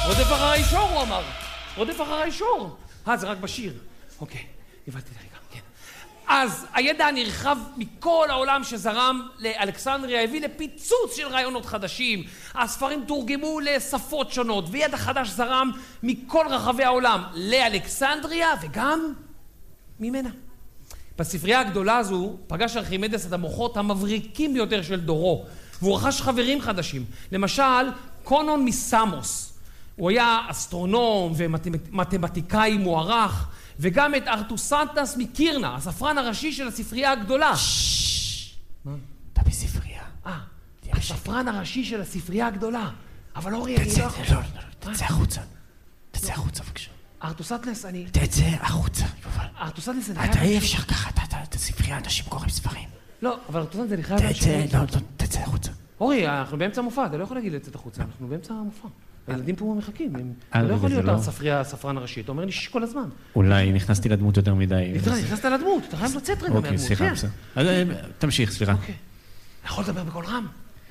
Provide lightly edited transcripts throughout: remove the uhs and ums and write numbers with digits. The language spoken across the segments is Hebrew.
רודף אחרי שור, הוא אמר. רודף אחרי שור. זה רק בשיר. אוקיי, הבנתי את הרגע, כן. אז הידע הנרחב מכל העולם שזרם לאלכסנדריה הביא לפיצוץ של רעיונות חדשים. הספרים תורגמו לשפות שונות, וידע חדש זרם מכל רחבי העולם לאלכסנדריה וגם ממנה. בספרייה הגדולה הזו פגש ארכימדס את המוחות המבריקים ביותר של דורו, והוא רכש חברים חדשים. למשל, קונון מסמוס. הוא היה אסטרונום ומתמטיקאי מוערך, וגם את ארתוסנטס מקירנה, הספרן הראשי של הספרייה הגדולה. מה? אתה בספרייה. הספרן הראשי של הספרייה הגדולה. אבל אורי, אני לא... לא, תצא החוצה. תצא החוצה, בבקשה. ארתוסנטס, אני... תצא החוצה, יובל. ארתוסנטס, אני... אתה אי אפשר ככה, אתה ספרייה, אנשים קוראים ספרים. לא, אבל ארתוסנטס, אני חייב... תצא החוצה. אורי, אנחנו באמצע המופע, אתה לא יכול להגיד לצאת החוצה, אנחנו באמצע המופע. הילדים פה מחכים, אתה לא יכול להיות הספרן הראשי, אתה אומר לי כל הזמן. אולי נכנסתי לדמות יותר מדי. נכנסת לדמות, אתה חייב לצאת רגע מהדמות. אוקיי, סליחה, בסדר. תמשיך, סליחה. אוקיי. אתה יכול לדבר בקול רם?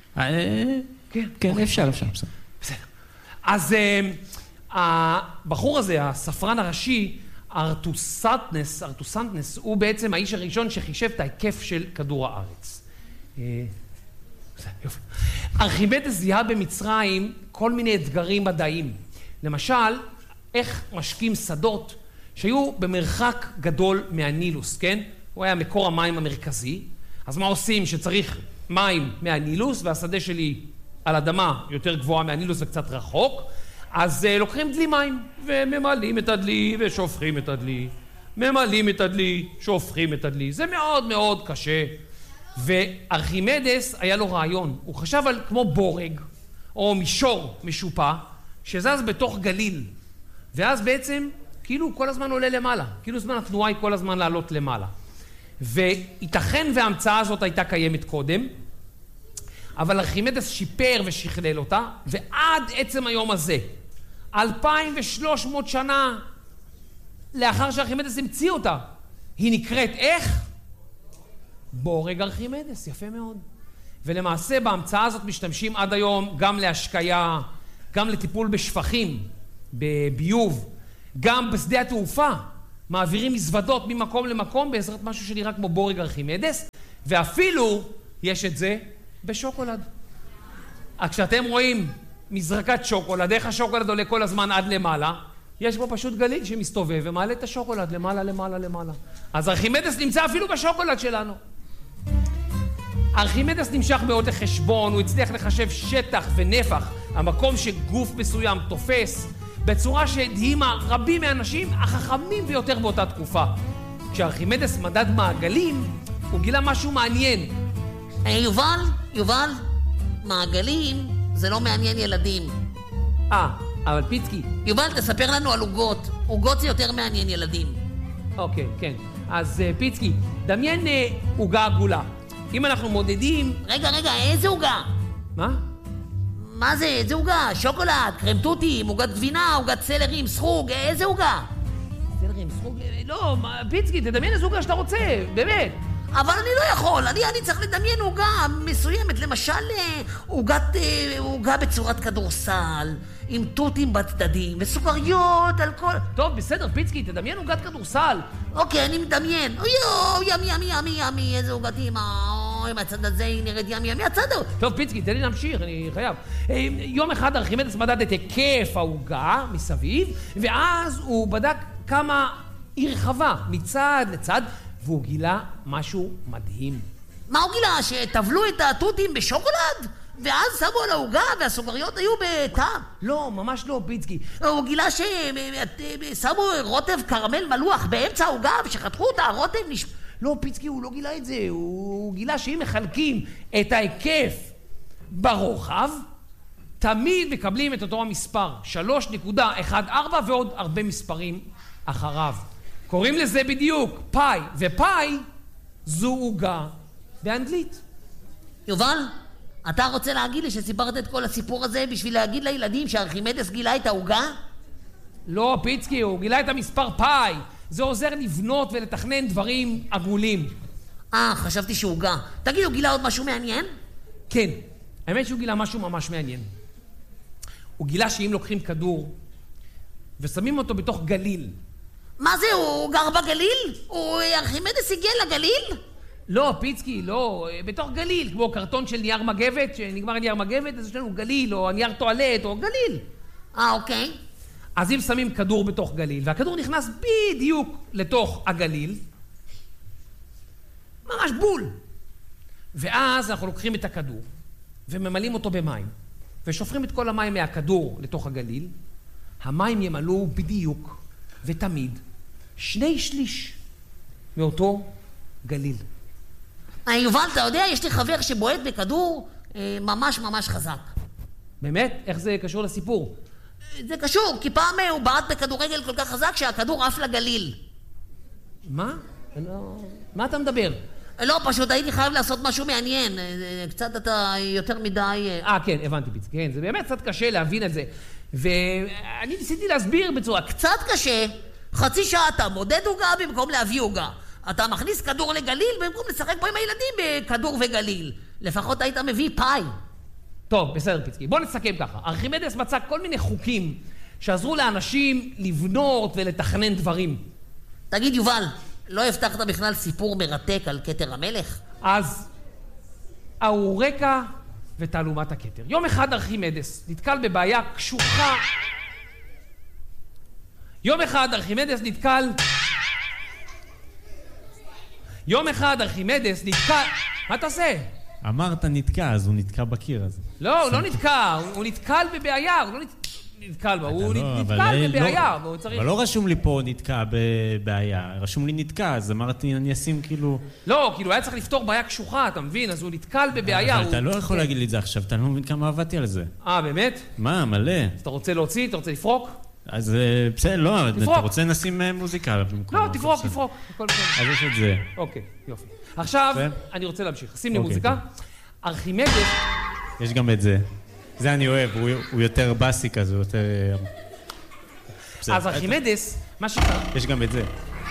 כן, אפשר. בסדר. אז הבחור הזה, הספרן הראשי, ארתוסנטנס, הוא בעצם האיש הראשון שחישב את ההיקף של כדור הארץ. יופי. ארכימדס זיהה במצרים כל מיני אתגרים מדעיים. למשל, איך משקים שדות שהיו במרחק גדול מהנילוס, כן? הוא היה מקור המים המרכזי. אז מה עושים שצריך מים מהנילוס, והשדה שלי על אדמה יותר גבוהה מהנילוס וקצת רחוק? אז לוקחים דלי מים, וממלאים את הדלי ושופכים את הדלי. ממלאים את הדלי, שופכים את הדלי. זה מאוד מאוד קשה. וארכימדס היה לו רעיון. הוא חשב על כמו בורג, או מישור משופע, שזז בתוך גליל. ואז בעצם, כאילו הוא כל הזמן עולה למעלה. כאילו זמן התנועה היא כל הזמן לעלות למעלה. וייתכן וההמצאה הזאת הייתה קיימת קודם, אבל ארכימדס שיפר ושכלל אותה, ועד עצם היום הזה, 2300 שנה לאחר שארכימדס המציא אותה, היא נקראת איך? בורג ארכימדס, יפה מאוד. ולמעשה בהמצאה הזאת משתמשים עד היום גם להשקיה, גם לטיפול בשפכים, בביוב, גם בשדה התעופה. מעבירים מזוודות ממקום למקום בעזרת משהו שנראה כמו בורג ארכימדס, ואפילו יש את זה בשוקולד. כשאתם רואים מזרקת שוקולד, איך השוקולד עולה כל הזמן עד למעלה, יש בו פשוט גליל שמסתובב ומעלה את השוקולד למעלה, למעלה, למעלה. אז ארכימדס נמצא אפילו בשוקולד שלנו. ארכימדס נמשך מאוד לחשבון, הוא הצליח לחשב שטח ונפח, המקום שגוף מסוים תופס, בצורה שהדהימה רבים מהאנשים החכמים ביותר באותה תקופה. כשארכימדס מדד מעגלים, הוא גילה משהו מעניין. יובל, מעגלים זה לא מעניין ילדים. אבל פיצקי. יובל, תספר לנו על עוגות. עוגות זה יותר מעניין ילדים. אוקיי, כן. אז פיצקי, דמיין עוגה עגולה. אם אנחנו מודדים... רגע, איזה עוגה? מה? מה זה? איזה עוגה? שוקולד, קרם טוטים, עוגת גבינה, עוגת סלרים, סחוג, איזה עוגה? סלרים, סחוג... לא, פיצקי, תדמיין איזה עוגה שאתה רוצה, באמת. אבל אני לא יכול, אני צריך לדמיין עוגה מסוימת, למשל עוגה בצורת כדורסל, עם טוטים בצדדים וסוכריות על כל... טוב, בסדר, פיצקי, תדמיין עוגת כדורסל. אוקיי, אני מדמיין. ימי, איזה עוגת אמא, מהצד הזה היא נראית ימי, הצד... טוב, פיצקי, תן לי להמשיך, אני חייב. יום אחד ארכימדס מדד את היקף העוגה מסביב, ואז הוא בדק כמה היא רחבה, מצד לצד, והוא גילה משהו מדהים. מה הוא גילה? שטבלו את הטוטים בשוקולד? ואז שמו על העוגה והסוכריות היו בטעם? לא, ממש לא, פיצקי. הוא גילה ששמו רוטב קרמל מלוח באמצע העוגה ושחתכו אותה, הרוטב לא, פיצקי, הוא לא גילה את זה. הוא גילה שאם מחלקים את ההיקף ברוחב, תמיד מקבלים את אותו המספר, 3.14 ועוד הרבה מספרים אחריו. קוראים לזה בדיוק פאי, ופאי זו עוגה באנגלית. יובל, אתה רוצה להגיד לי שסיפרת את כל הסיפור הזה בשביל להגיד לילדים שארכימדס גילה את העוגה? לא, פיצקי, הוא גילה את המספר פאי. זה עוזר לבנות ולתכנן דברים עגולים. חשבתי שעוגה. תגיד, הוא גילה עוד משהו מעניין? כן, האמת שהוא גילה משהו ממש מעניין. הוא גילה שאם לוקחים כדור ושמים אותו בתוך גליל... מה זה, הוא גר בגליל? ארכימדס הגיע לגליל? לא, פיצקי, לא, בתוך גליל, כמו קרטון של נייר מגבת, שנגמר נייר מגבת, אז יש לנו גליל, או נייר טואלט, או גליל. אוקיי. אז אם שמים כדור בתוך גליל, והכדור נכנס בדיוק לתוך הגליל, ממש בול. ואז אנחנו לוקחים את הכדור, וממלאים אותו במים, ושופכים את כל המים מהכדור לתוך הגליל, המים ימלאו בדיוק ותמיד 2/3 מאותו גליל. יובל, אתה יודע, יש לי חבר שבועט בכדור ממש ממש חזק. באמת? איך זה קשור לסיפור? זה קשור, כי פעם הוא בעט בכדורגל כל כך חזק שהכדור עף לגליל. מה? מה אתה מדבר? לא, פשוט הייתי חייב לעשות משהו מעניין. קצת אתה יותר מדי... כן, הבנתי פיצקי, כן, זה באמת קצת קשה להבין את זה. ואני ניסיתי להסביר בצורה... קצת קשה. חצי שעה אתה מודד עוגה במקום להביא עוגה. אתה מכניס כדור לגליל במקום לשחק בו עם הילדים בכדור וגליל. לפחות היית מביא פאי. טוב, בסדר פיצקי. בוא נסכם ככה. ארכימדס מצא כל מיני חוקים שעזרו לאנשים לבנות ולתכנן דברים. תגיד יובל, לא הבטחת בכלל סיפור מרתק על כתר המלך? אז האורקה ותעלומת הכתר. יום אחד ארכימדס נתקל בבעיה קשוחה. יום אחד ארכימדס נתקל... מה אתה עושה? אמרת נתקע, אז הוא נתקע בקיר הזה. לא, הוא לא נתקע, הוא נתקל בבעיה, הוא לא נתקל בה, הוא נתקל בבעיה. אבל לא רשום לי פה נתקע בבעיה, רשום לי נתקע, אז אמרתי אני אשים כאילו... לא, כאילו היה צריך לפתור בעיה קשוחה, אתה מבין? אז הוא נתקל בבעיה. אבל אתה לא יכול להגיד לי את זה עכשיו, אתה לא מבין כמה עבדתי על זה. באמת? מה, מלא. אז אתה רוצה להוציא? אתה רוצה לפרוק? אז בסדר, לא, אתה רוצה נשים מוזיקה במקום... לא, תפרוק. אז יש את זה. אוקיי, יופי. עכשיו, אני רוצה להמשיך. שים לי מוזיקה. ארכימדס... יש גם את זה. זה אני אוהב, הוא יותר בסי כזה, הוא יותר... אז ארכימדס, מה שקרה... יש גם את זה.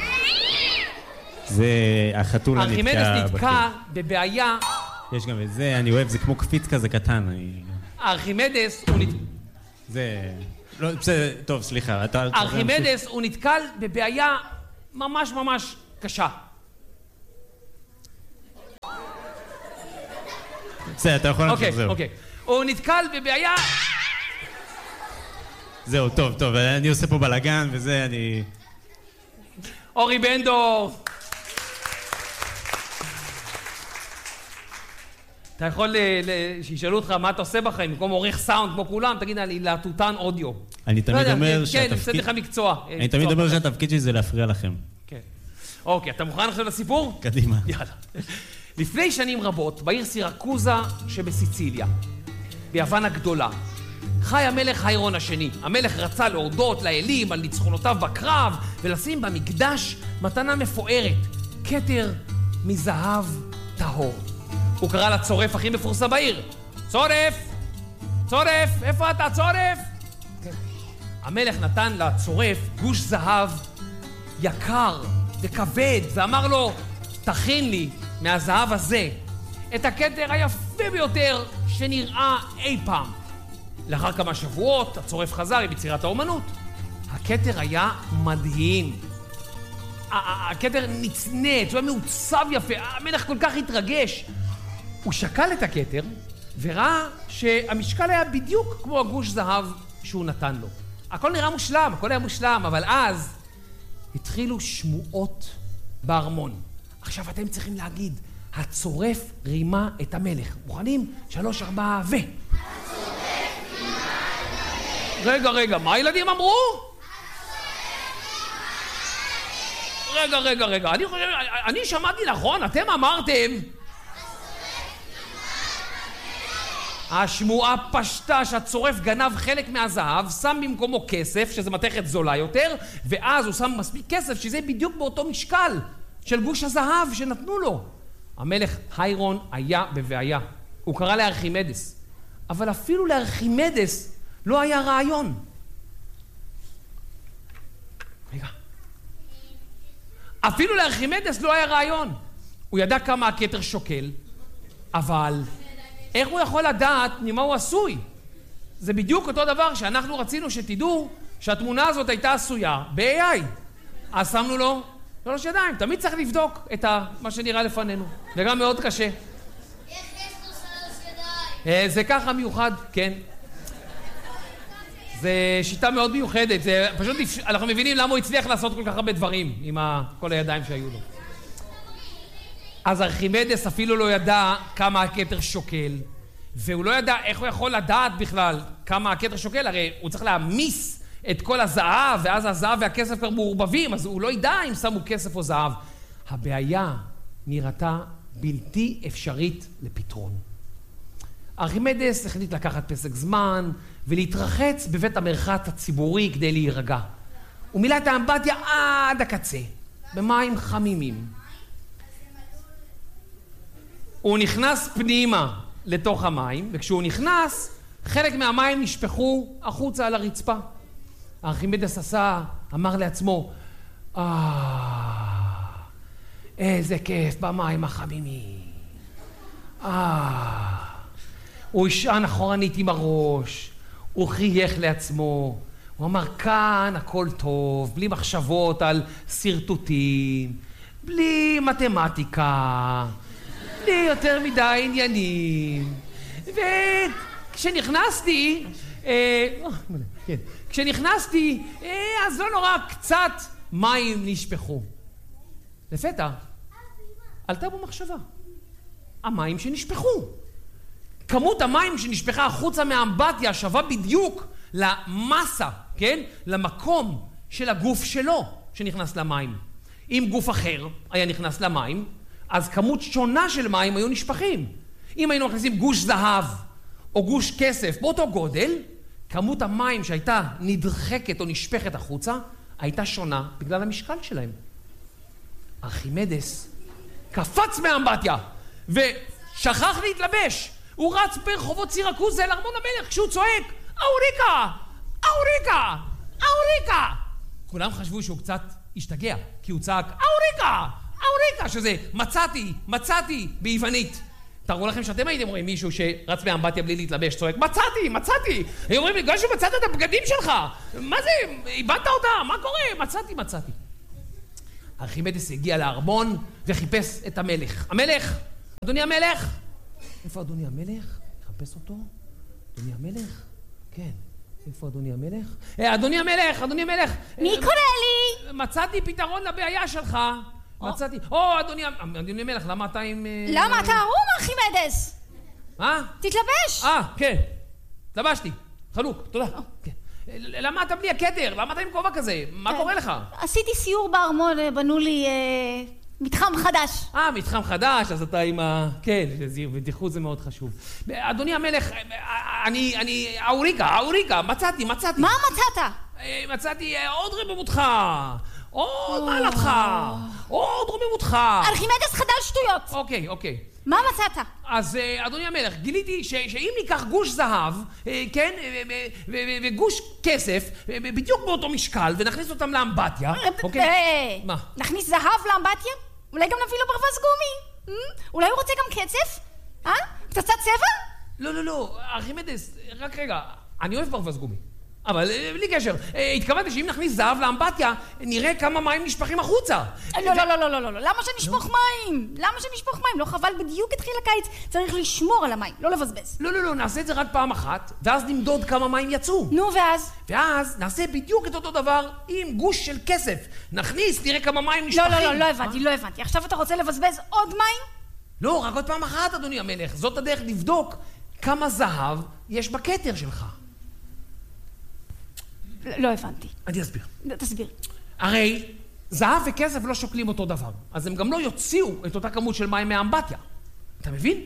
זה החתול הנתקע... ארכימדס נתקע בבעיה... יש גם את זה, אני אוהב, זה כמו קפיץ כזה קטן. ארכימדס הוא נתקע... זה... לא, בסדר, טוב, סליחה. ארכימדס הוא נתקל בבעיה ממש ממש קשה. בסדר, אתה יכול להמשיך, זהו. אוקיי. הוא נתקל בבעיה... זהו, טוב, אני עושה פה בלגן וזה, אני... אורי בנדור! אתה יכול שישאלו אותך מה אתה עושה בחיים, במקום עורך סאונד כמו כולם, תגיד לי להטוטן אודיו. אני תמיד אומר שהתפקיד... כן, נמצאת לך מקצוע. אני תמיד אומר שהתפקיד שלי זה להפריע לכם. כן. אוקיי, אתה מוכן עכשיו לסיפור? קדימה. יאללה. לפני שנים רבות, בעיר סירקוזה שבסיציליה, ביוון הגדולה, חי המלך היירון השני. המלך רצה להודות לאלים על ניצחונותיו בקרב, ולשים במקדש מתנה מפוארת, כתר מזהב טהור. הוא קרא לצורף הכי מפורסם בעיר. צורף, איפה אתה, צורף? המלך נתן לצורף גוש זהב יקר וכבד, ואמר לו, תכין לי מהזהב הזה את הכתר היפה ביותר שנראה אי פעם. לאחר כמה שבועות הצורף חזר עם יצירת האומנות. הכתר היה מדהים. הכתר נצנץ, הוא היה מעוצב יפה, המלך כל כך התרגש. הוא שקל את הכתר וראה שהמשקל היה בדיוק כמו הגוש זהב שהוא נתן לו. הכל נראה מושלם, הכל היה מושלם, אבל אז התחילו שמועות בארמון. עכשיו אתם צריכים להגיד, הצורף רימה את המלך. מוכנים? 3, 4 ו... הצורף רימה את המלך. רגע, מה הילדים אמרו? רגע, אני שמעתי נכון, אתם אמרתם... השמועה פשטה שהצורף גנב חלק מהזהב, שם במקומו כסף, שזה מתכת זולה יותר, ואז הוא שם מספיק כסף, שזה בדיוק באותו משקל של גוש הזהב שנתנו לו. המלך היירון היה בבעיה. הוא קרא לארכימדס. אבל אפילו לארכימדס לא היה רעיון. רגע. אפילו לארכימדס לא היה רעיון. הוא ידע כמה הכתר שוקל, אבל... איך הוא יכול לדעת ממה הוא עשוי? זה בדיוק אותו דבר שאנחנו רצינו שתדעו שהתמונה הזאת הייתה עשויה ב-AI. אז שמנו לו 3 ידיים. תמיד צריך לבדוק את מה שנראה לפנינו. זה גם מאוד קשה. איך יש לו 3 ידיים? זה ככה מיוחד, כן. זה שיטה מאוד מיוחדת. זה פשוט, אנחנו מבינים למה הוא הצליח לעשות כל כך הרבה דברים עם כל הידיים שהיו לו. אז ארכימדס אפילו לא ידע כמה הכתר שוקל, והוא לא ידע איך הוא יכול לדעת בכלל כמה הכתר שוקל, הרי הוא צריך להמיס את כל הזהב, ואז הזהב והכסף כבר מעורבבים, אז הוא לא ידע אם שמו כסף או זהב. הבעיה נראתה בלתי אפשרית לפתרון. ארכימדס החליט לקחת פסק זמן ולהתרחץ בבית המרחץ הציבורי כדי להירגע. הוא מילא את האמבטיה עד הקצה, במים חמימים. הוא נכנס פנימה לתוך המים, וכשהוא נכנס, חלק מהמים נשפכו החוצה על הרצפה. ארכימדס אמר לעצמו, איזה כיף במים החמימים. הוא ישען אחורנית עם הראש, הוא חייך לעצמו, הוא אמר, כאן הכל טוב, בלי מחשבות על סרטוטים, בלי מתמטיקה, בלי יותר מדי עניינים. וכשנכנסתי, אז לא נורא, קצת מים נשפכו. לפתע, עלתה בו מחשבה. המים שנשפכו. כמות המים שנשפכה החוצה מהאמבטיה שווה בדיוק למסה, כן? למקום של הגוף שלו שנכנס למים. אם גוף אחר היה נכנס למים, אז כמות שונה של מים היו נשפכים. אם היינו מכניסים גוש זהב או גוש כסף באותו גודל, כמות המים שהייתה נדחקת או נשפכת החוצה הייתה שונה בגלל המשקל שלהם. ארכימדס קפץ מהאמבטיה ושכח להתלבש. הוא רץ ברחובות סירקוז אל ארמון המלך כשהוא צועק, אוריקה! אוריקה! אוריקה! כולם חשבו שהוא קצת השתגע, כי הוא צעק, אוריקה! אוריקה! שזה מצאתי ביוונית. תראו לכם שאתם הייתם רואים מישהו שרץ באמבטיה בלי להתלבש, צועק, מצאתי! הם אומרים לי, גם שמצאת את הבגדים שלך! מה זה? איבדת אותה? מה קורה? מצאתי. ארכימדס הגיע לארמון וחיפש את המלך. המלך! אדוני המלך! איפה אדוני המלך? חפש אותו. אדוני המלך? כן. איפה אדוני המלך? אדוני המלך! מי קורא לי? מצאתי פתרון לבעיה שלך. מצאתי. אדוני המלך, למה אתה עם... למה אתה ערום, ארכימדס? מה? תתלבש. כן. התלבשתי. חלוק, תודה. למה אתה בלי הכתר? למה אתה עם כובע כזה? מה קורה לך? עשיתי סיור בארמון, בנו לי מתחם חדש. מתחם חדש, אז אתה עם כן, בדיחות זה מאוד חשוב. אדוני המלך, אני... אוריקה, מצאתי. מה מצאת? מצאתי עוד רבמותך, עוד מעלתך, עוד רבמותך. ארכימדס חדל שטויות. אוקיי. מה מצאת? אז אדוני המלך, גיליתי שאם ניקח גוש זהב, כן, וגוש כסף, בדיוק באותו משקל, ונכניס אותם לאמבטיה, אוקיי? מה? נכניס זהב לאמבטיה? אולי גם נביא לו ברווז גומי? אולי הוא רוצה גם קצף? פצצת צבע? לא, ארכימדס, רק רגע, אני אוהב ברווז גומי. אבל בלי קשר, התכוונתי שאם נכניס זהב לאמבטיה, נראה כמה מים נשפכים החוצה. לא, למה שנשפוך מים? לא חבל, בדיוק התחיל הקיץ, צריך לשמור על המים, לא לבזבז. לא, נעשה את זה רק פעם אחת, ואז נמדוד כמה מים יצאו. נו, ואז? ואז נעשה בדיוק את אותו דבר עם גוש של כסף. נכניס, נראה כמה מים נשפכים. לא הבנתי. עכשיו אתה רוצה לבזבז עוד מים? לא, רק עוד פעם אחת, אדוני המלך. זאת הדרך לבדוק כמה זהב יש בכתר שלך. לא הבנתי. אני אסביר. תסביר. הרי זהב וכסף לא שוקלים אותו דבר, אז הם גם לא יוציאו את אותה כמות של מים מהאמבטיה. אתה מבין?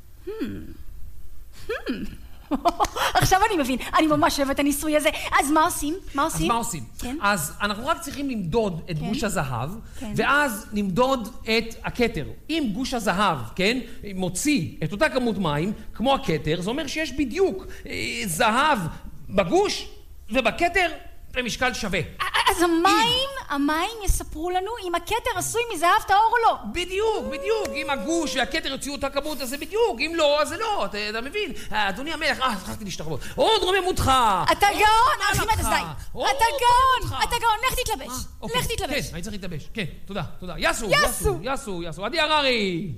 עכשיו אני מבין. אני ממש אוהבת את הניסוי הזה. אז מה עושים? כן. אז אנחנו רק צריכים למדוד את גוש הזהב, ואז נמדוד את הכתר. אם גוש הזהב, כן, מוציא את אותה כמות מים, כמו הכתר, זה אומר שיש בדיוק זהב בגוש, ובכתר במשקל שווה. אז המים יספרו לנו אם הכתר עשוי מזהב טהור או לא. בדיוק. אם הגוש והכתר יוציאו את הכמות, אז זה בדיוק. אם לא, אז זה לא. אתה מבין? אדוני המלך, שכחתי להשתחוות. עוד רוממות לך. אתה גאון, ארכימדס, די. אתה גאון, לך תתלבש. כן, אני צריך להתלבש. כן, תודה. יסו. עדי הררי.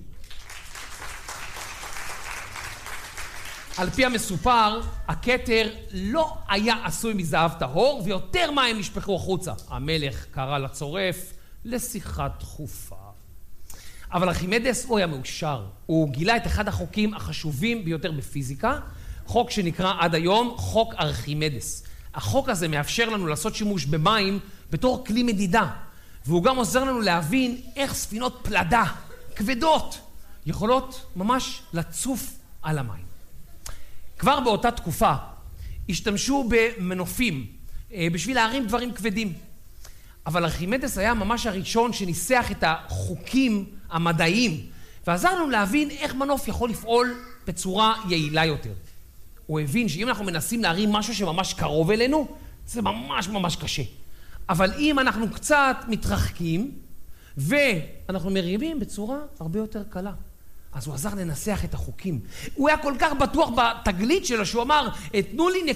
על פי המסופר, הכתר לא היה עשוי מזהב טהור, ויותר מים נשפכו החוצה. המלך קרא לצורף לשיחה דחופה. אבל ארכימדס הוא היה מאושר. הוא גילה את אחד החוקים החשובים ביותר בפיזיקה, חוק שנקרא עד היום חוק ארכימדס. החוק הזה מאפשר לנו לעשות שימוש במים בתור כלי מדידה, והוא גם עוזר לנו להבין איך ספינות פלדה, כבדות, יכולות ממש לצוף על המים. כבר באותה תקופה השתמשו במנופים בשביל להרים דברים כבדים. אבל ארכימדס היה ממש הראשון שניסח את החוקים המדעיים, ועזר לנו להבין איך מנוף יכול לפעול בצורה יעילה יותר. הוא הבין שאם אנחנו מנסים להרים משהו שממש קרוב אלינו, זה ממש קשה. אבל אם אנחנו קצת מתרחקים, ואנחנו מרימים בצורה הרבה יותר קלה. אז הוא עזר לנסח את החוקים. הוא היה כל כך בטוח בתגלית שלו, שהוא אמר, תנו לי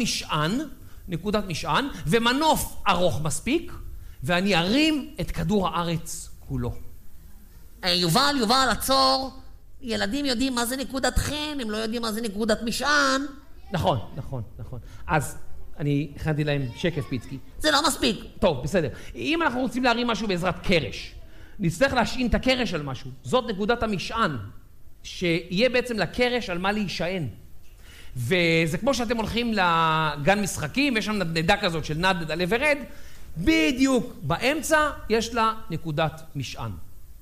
נקודת משען, ומנוף ארוך מספיק, ואני ארים את כדור הארץ כולו. יובל, עצור. ילדים יודעים מה זה נקודת חן, הם לא יודעים מה זה נקודת משען. נכון. אז אני הכנתי להם שקף פיצקי. זה לא מספיק. טוב, בסדר. אם אנחנו רוצים להרים משהו בעזרת קרש, נצטרך להשעין את הקרש על משהו. זאת נקודת המשען, שיהיה בעצם לקרש על מה להישען. וזה כמו שאתם הולכים לגן משחקים, יש שם נדנדה כזאת של נד עלה ורד, בדיוק באמצע יש לה נקודת משען.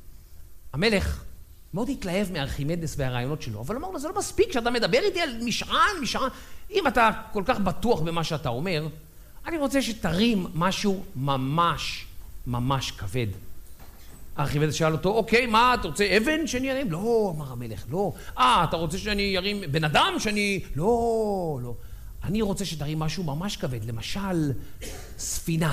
המלך מאוד התלהב מארכימדס והרעיונות שלו, אבל אמר לו, זה לא מספיק שאתה מדבר איתי על משען. אם אתה כל כך בטוח במה שאתה אומר, אני רוצה שתרים משהו ממש כבד. ארכימדס שאל אותו, אוקיי, מה, אתה רוצה אבן שאני ארים? לא, אמר המלך, לא. אתה רוצה שאני ארים בן אדם שאני... לא. אני רוצה שתרים משהו ממש כבד, למשל, ספינה.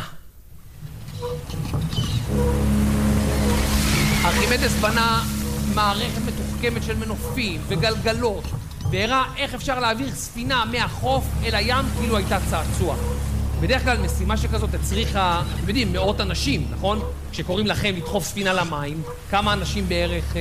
ארכימדס בנה מערכת מתוחכמת של מנופים וגלגלות, והראה איך אפשר להעביר ספינה מהחוף אל הים כאילו הייתה צעצוע. בדרך כלל משימה שכזאת הצריכה, אתם יודעים, מאות אנשים, נכון? כשקוראים לכם לדחוף ספינה למים, כמה אנשים בערך...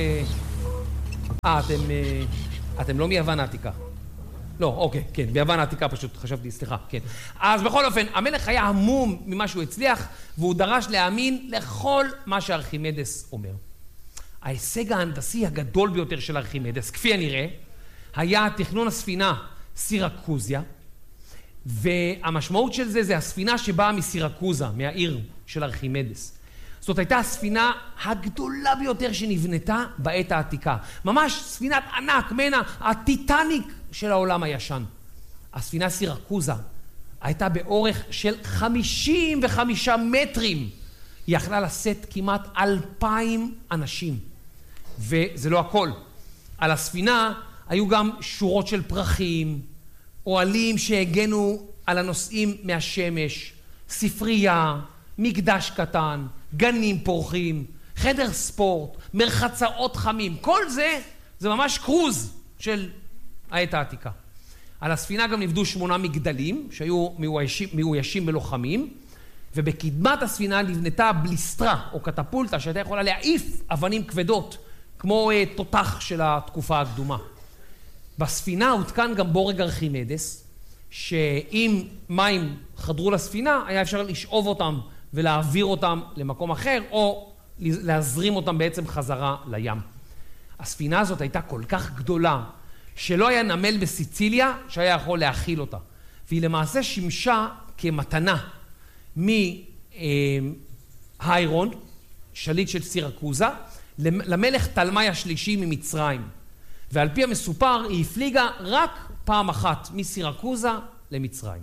אתם לא מיוון העתיקה. לא, אוקיי, כן, ביוון העתיקה פשוט, חשבתי, סליחה, כן. אז בכל אופן, המלך היה המום ממה שהוא הצליח, והוא דרש להאמין לכל מה שארכימדס אומר. ההישג ההנדסי הגדול ביותר של ארכימדס, כפי הנראה, היה תכנון הספינה סירקוזיה, והמשמעות של זה הספינה שבאה מסירקוזה, מהעיר של ארכימדס. זאת הייתה הספינה הגדולה ביותר שנבנתה בעת העתיקה. ממש ספינת ענק, מנה, הטיטניק של העולם הישן. הספינה סירקוזה הייתה באורך של 55 מטרים. היא יכלה לשאת כמעט 2,000 אנשים. וזה לא הכל. על הספינה היו גם שורות של פרחים, אוהלים שהגנו על הנוסעים מהשמש, ספרייה, מקדש קטן, גנים פורחים, חדר ספורט, מרחצאות חמים. כל זה ממש קרוז של העת העתיקה. על הספינה גם נבדו 8 מגדלים שהיו מאוישים בלוחמים, ובקדמת הספינה נבנתה בליסטרה או קטפולטה שהייתה יכולה להעיף אבנים כבדות, כמו תותח של התקופה הקדומה. בספינה הותקן גם בורג ארכימדס, שאם מים חדרו לספינה, היה אפשר לשאוב אותם ולהעביר אותם למקום אחר, או להזרים אותם בעצם חזרה לים. הספינה הזאת הייתה כל כך גדולה, שלא היה נמל בסיציליה שהיה יכול להכיל אותה. והיא למעשה שימשה כמתנה מהיירון, שליט של סירקוזה, למלך תלמי השלישי ממצרים. ועל פי המסופר היא הפליגה רק פעם אחת מסירקוזה למצרים.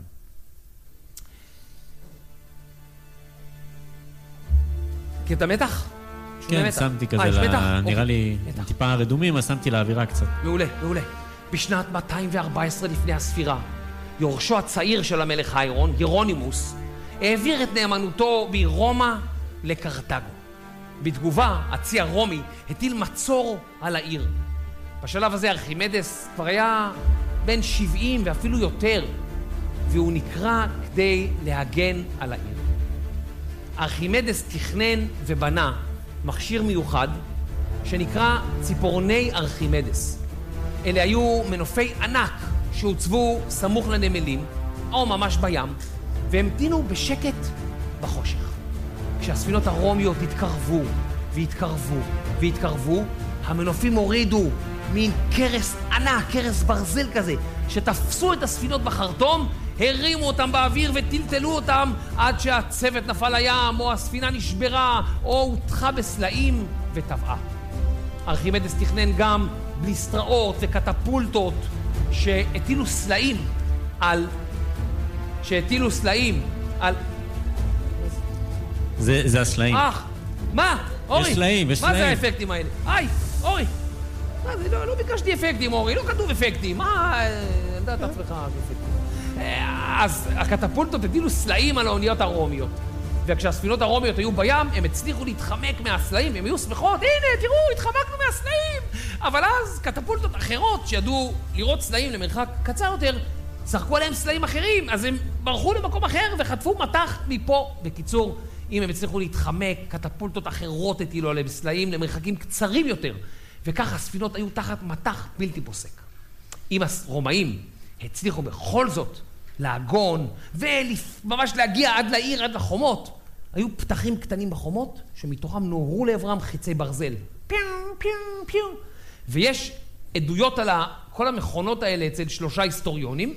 כי אתה מתח? כן, שמתי כזה, נראה לי טיפה רדומים, אז שמתי לאווירה קצת. מעולה. בשנת 214 לפני הספירה, יורשו הצעיר של המלך היירון, גרונימוס, העביר את נאמנותו מרומא לקרתגו. בתגובה, הצי הרומי הטיל מצור על העיר. בשלב הזה ארכימדס כבר היה בן 70 ואפילו יותר, והוא נקרא כדי להגן על העיר. ארכימדס תכנן ובנה מכשיר מיוחד שנקרא ציפורני ארכימדס. אלה היו מנופי ענק שהוצבו סמוך לנמלים או ממש בים, והמתינו בשקט בחושך. כשהספינות הרומיות התקרבו והתקרבו והתקרבו, המנופים הורידו מין קרס ענק, קרס ברזל כזה, שתפסו את הספינות בחרטום, הרימו אותם באוויר וטלטלו אותם עד שהצוות נפל לים, או הספינה נשברה, או הותחה בסלעים וטבעה. ארכימדס תכנן גם בליסטראות וקטפולטות שהטילו סלעים על... זה הסלעים. מה? אורי, יש סלעים, יש סלעים. מה זה האפקטים האלה? אורי, לא ביקשתי אפקטים, אורי, לא כתוב אפקטים. דעת עצמך אפקטים. אז הקטפולטות הטילו סלעים על האוניות הרומיות. וכשהספינות הרומיות היו בים, הם הצליחו להתחמק מהסלעים, הם היו שמחות, הנה, תראו, התחמקנו מהסלעים. אבל אז קטפולטות אחרות שידעו לראות סלעים למרחק קצר יותר, זרקו עליהם סלעים אחרים, אז הם ברחו למקום אחר וחטפו מתח מפה. בקיצור, אם הם הצליחו להתחמק, קטפולטות אחרות הטילו עליהם סלעים למרחקים קצרים יותר, וכך הספינות היו תחת מתח בלתי פוסק. אם הרומאים הצליחו בכל זאת להגון וממש להגיע עד לעיר, עד לחומות, היו פתחים קטנים בחומות שמתוכם נורו לעברם חיצי ברזל. פיו, פיו, פיו. ויש עדויות על כל המכונות האלה אצל 3 היסטוריונים,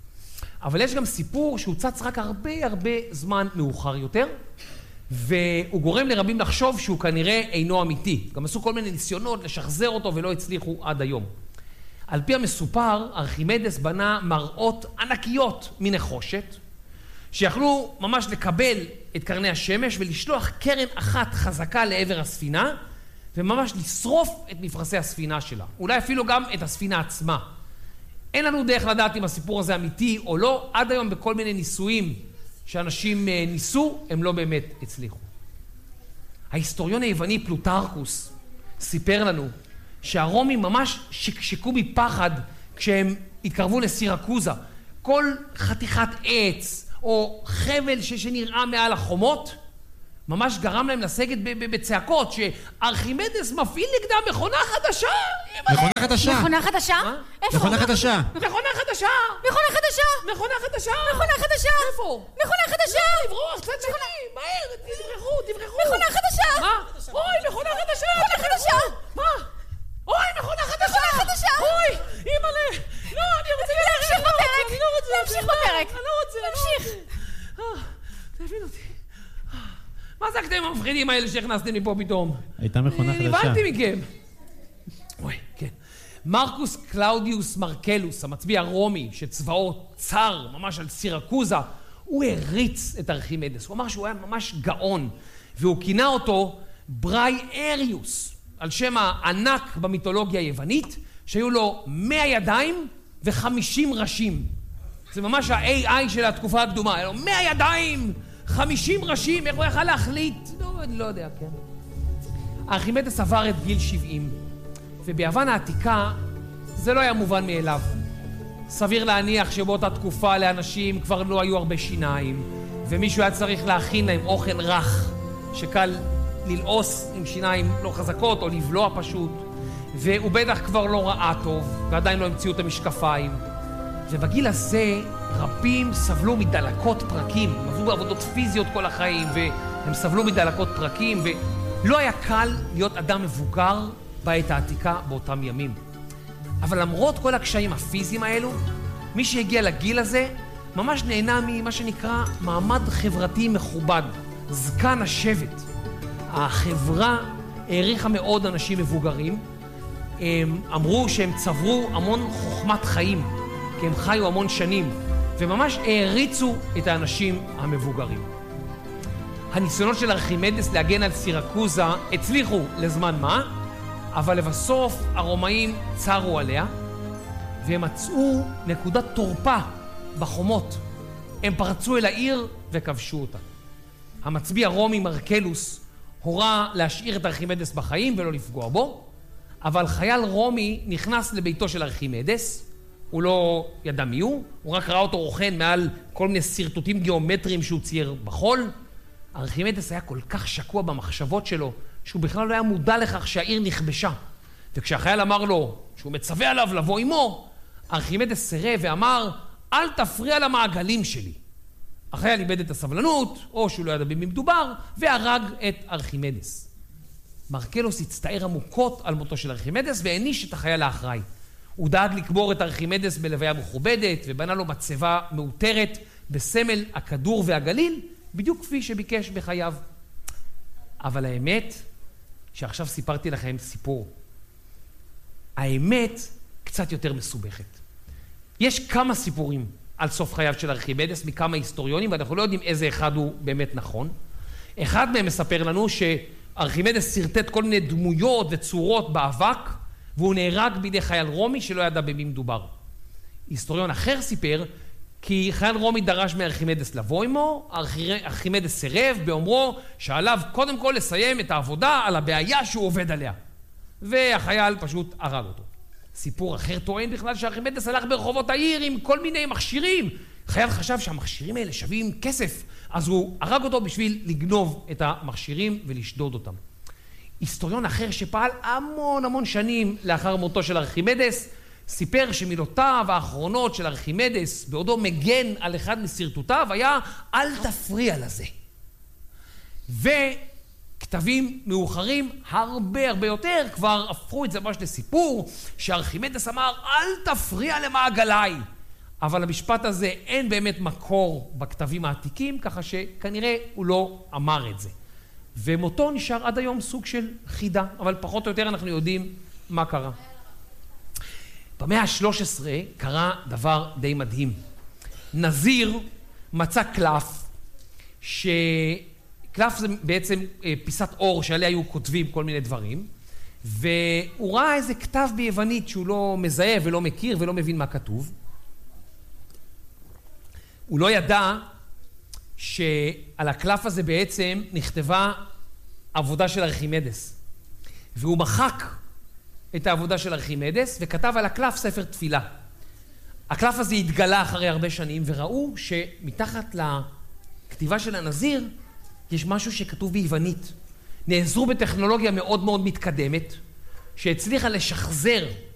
אבל יש גם סיפור שהוא צץ רק הרבה זמן מאוחר יותר, והוא גורם לרבים לחשוב שהוא כנראה אינו אמיתי. גם עשו כל מיני ניסיונות לשחזר אותו ולא הצליחו עד היום. על פי המסופר, ארכימדס בנה מראות ענקיות מנחושת, שיכלו ממש לקבל את קרני השמש ולשלוח קרן אחת חזקה לעבר הספינה, וממש לשרוף את מפרסי הספינה שלה. אולי אפילו גם את הספינה עצמה. אין לנו דרך לדעת אם הסיפור הזה אמיתי או לא. עד היום בכל מיני ניסויים שאנשים ניסו, הם לא באמת הצליחו. ההיסטוריון היווני פלוטרקוס סיפר לנו שהרומים ממש שקשקו מפחד כשהם התקרבו לסירקוזה. כל חתיכת עץ או חבל שנראה מעל החומות, ממש גרם להם לסגת בצעקות שארכימדס מפעיל נגדם מכונה חדשה. מכונה חדשה? מכונה חדשה? איפה? מכונה חדשה. מכונה חדשה. מכונה חדשה? מכונה חדשה. מכונה חדשה? איפה? מכונה חדשה? לברוח, קצת שני, מהר, תברחו. מכונה חדשה? מה? אוי, מכונה חדשה. מכונה חדשה? מה? אוי, מכונה חדשה. מכונה חדשה? אוי, אימא'לה. לא, אני רוצה להמשיך בפרק. אני לא רוצה. להמשיך בפרק. אני לא רוצה. להמשיך. תבין אותי. מה זה הקטעים המפחידים האלה שהכנסתם לי פה פתאום? הייתה מכונה חדשה. נבהלתי מכם. אוי, כן. מרקוס קלאודיוס מרקלוס, המצביא הרומי, שצבאו צר ממש על סירקוזה, הוא הריץ את ארכימדס. הוא אמר שהוא היה ממש גאון, והוא כינה אותו ברייאריוס, על שם הענק במיתולוגיה היוונית, שהיו לו 100 ידיים ו50 ראשים. זה ממש ה-AI של התקופה הקדומה. היה לו 100 ידיים, 50 ראשים, איך הוא יכל להחליט? לא, אני לא יודע, כן. ארכימדס עבר את גיל 70, וביוון העתיקה זה לא היה מובן מאליו. סביר להניח שבאותה תקופה לאנשים כבר לא היו הרבה שיניים, ומישהו היה צריך להכין להם אוכל רך, שקל ללעוס עם שיניים לא חזקות, או לבלוע פשוט, והוא בטח כבר לא ראה טוב, ועדיין לא המציאו את המשקפיים. ובגיל הזה רבים סבלו מדלקות פרקים, הם עבדו בעבודות פיזיות כל החיים, והם סבלו מדלקות פרקים, ולא היה קל להיות אדם מבוגר בעת העתיקה באותם ימים. אבל למרות כל הקשיים הפיזיים האלו, מי שהגיע לגיל הזה ממש נהנה ממה שנקרא מעמד חברתי מכובד, זקן השבט. החברה העריכה מאוד אנשים מבוגרים, הם אמרו שהם צברו המון חוכמת חיים, כי הם חיו המון שנים, וממש העריצו את האנשים המבוגרים. הניסיונות של ארכימדס להגן על סירקוזה הצליחו לזמן מה, אבל לבסוף הרומאים צרו עליה, והם מצאו נקודת תורפה בחומות, הם פרצו אל העיר וכבשו אותה. המצביא הרומי מרקלוס הורה להשאיר את ארכימדס בחיים ולא לפגוע בו, אבל חייל רומי נכנס לביתו של ארכימדס, הוא לא ידע מי הוא רק ראה אותו רוכן מעל כל מיני סרטוטים גיאומטריים שהוא צייר בחול. ארכימדס היה כל כך שקוע במחשבות שלו, שהוא בכלל לא היה מודע לכך שהעיר נכבשה. וכשהחייל אמר לו שהוא מצווה עליו לבוא עמו, ארכימדס סירב ואמר, אל תפריע למעגלים שלי. החייל איבד את הסבלנות, או שהוא לא ידע במי מדובר, והרג את ארכימדס. מרקלוס הצטער עמוקות על מותו של ארכימדס, והעניש את החייל האחראי. הוא דאג לקבור את ארכימדס בלוויה מכובדת, ובנה לו מצבה מאותרת בסמל הכדור והגליל, בדיוק כפי שביקש בחייו. אבל האמת, שעכשיו סיפרתי לכם סיפור, האמת קצת יותר מסובכת. יש כמה סיפורים על סוף חייו של ארכימדס מכמה היסטוריונים, ואנחנו לא יודעים איזה אחד הוא באמת נכון. אחד מהם מספר לנו שארכימדס סרטט כל מיני דמויות וצורות באבק, והוא נהרג בידי חייל רומי שלא ידע במי מדובר. היסטוריון אחר סיפר כי חייל רומי דרש מארכימדס לבוא עמו, ארכימדס סירב באומרו שעליו קודם כל לסיים את העבודה על הבעיה שהוא עובד עליה. והחייל פשוט הרג אותו. סיפור אחר טוען בכלל שארכימדס הלך ברחובות העיר עם כל מיני מכשירים. חייל חשב שהמכשירים האלה שווים כסף, אז הוא הרג אותו בשביל לגנוב את המכשירים ולשדוד אותם. היסטוריון אחר שפעל המון שנים לאחר מותו של ארכימדס, סיפר שמילותיו האחרונות של ארכימדס, בעודו מגן על אחד מסרטוטיו, היה אל תפריע לזה. וכתבים מאוחרים הרבה יותר כבר הפכו את זה ממש לסיפור, שארכימדס אמר אל תפריע למעגליי. אבל המשפט הזה אין באמת מקור בכתבים העתיקים, ככה שכנראה הוא לא אמר את זה. ומותו נשאר עד היום סוג של חידה, אבל פחות או יותר אנחנו יודעים מה קרה. במאה ה-13 קרה דבר די מדהים. נזיר מצא קלף, קלף זה בעצם פיסת אור שעליה היו כותבים כל מיני דברים, והוא ראה איזה כתב ביוונית שהוא לא מזהה ולא מכיר ולא מבין מה כתוב. הוא לא ידע שעל הקלף הזה בעצם נכתבה עבודה של ארכימדס. והוא מחק את העבודה של ארכימדס וכתב על הקלף ספר תפילה. הקלף הזה התגלה אחרי הרבה שנים וראו שמתחת לכתיבה של הנזיר יש משהו שכתוב ביוונית. נעזרו בטכנולוגיה מאוד מתקדמת שהצליחה לשחזר